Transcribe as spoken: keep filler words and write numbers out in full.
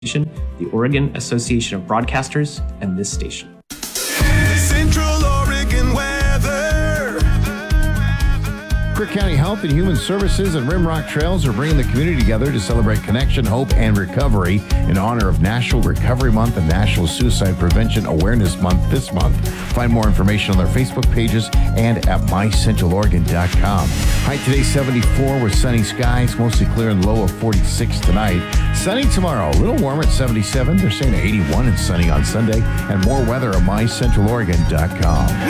the Oregon Association of Broadcasters, and this station. Central Oregon weather. Crook County Health and Human Services and Rimrock Trails are bringing the community together to celebrate connection, hope, and recovery in honor of National Recovery Month and National Suicide Prevention Awareness Month this month. Find more information on their Facebook pages and at my central oregon dot com. High today seventy-four with sunny skies, mostly clear and low of forty-six tonight. Sunny tomorrow, a little warmer at seventy-seven. They're saying eighty-one and sunny on Sunday. And more weather at my central oregon dot com.